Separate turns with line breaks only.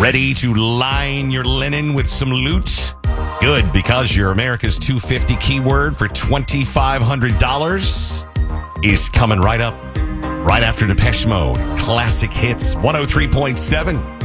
Ready to line your linen with some loot? Good, because your America's 250 keyword for $2,500 is coming right up, right after Depeche Mode. Classic Hits 103.7.